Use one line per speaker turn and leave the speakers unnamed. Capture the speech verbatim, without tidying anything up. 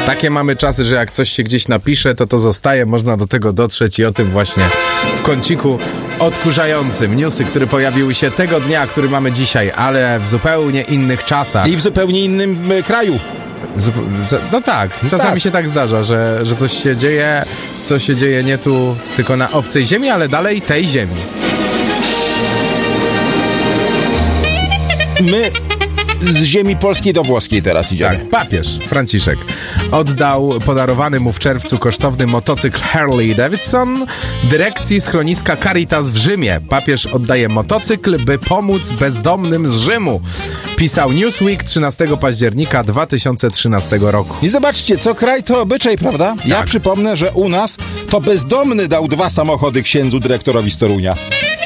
Takie mamy czasy, że jak coś się gdzieś napisze, to to zostaje, można do tego dotrzeć i o tym właśnie w kąciku odkurzającym. Newsy, które pojawiły się tego dnia, który mamy dzisiaj, ale w zupełnie innych czasach.
I w zupełnie innym y, kraju.
No tak, czasami tak. się tak zdarza, że, że coś się dzieje, co się dzieje nie tu, tylko na obcej ziemi, ale dalej tej ziemi.
My z ziemi polskiej do włoskiej teraz idziemy.
Tak, papież Franciszek oddał podarowany mu w czerwcu kosztowny motocykl Harley Davidson dyrekcji schroniska Caritas w Rzymie. Papież oddaje motocykl, by pomóc bezdomnym z Rzymu. Pisał Newsweek trzynastego października dwa tysiące trzynastego roku.
I zobaczcie, co kraj to obyczaj, prawda? Ja
tak.
przypomnę, że u nas to bezdomny dał dwa samochody księdzu dyrektorowi z Torunia.